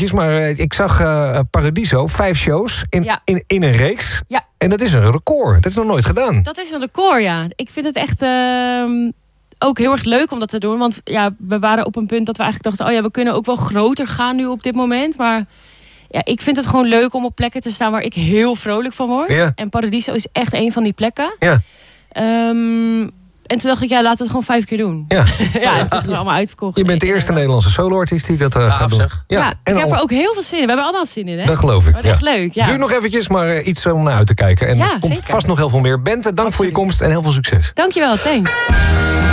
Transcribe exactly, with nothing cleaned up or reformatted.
eventjes, maar uh, ik zag uh, Paradiso, vijf shows in, ja. in, in een reeks. Ja. En dat is een record. Dat is nog nooit gedaan. Dat is een record, ja. Ik vind het echt uh, ook heel erg leuk om dat te doen. Want ja, we waren op een punt dat we eigenlijk dachten... oh ja, we kunnen ook wel groter gaan nu op dit moment. Maar ja, ik vind het gewoon leuk om op plekken te staan... waar ik heel vrolijk van word. Ja. En Paradiso is echt een van die plekken. Ja. Um, En toen dacht ik, ja, laten we het gewoon vijf keer doen. Ja, ja het is gewoon allemaal uitverkocht. Je bent de eerste Nederlandse solo-artiest die dat uh, gaat doen. Ja, ja en ik heb er ook heel veel zin in. We hebben allemaal zin in, hè? Dat geloof ik. Dat is echt leuk, ja. Duurt nog eventjes, maar uh, iets om naar uit te kijken. En ja, er komt zeker. vast nog heel veel meer. Bente, dank Absoluut. voor je komst en heel veel succes. Dankjewel, thanks.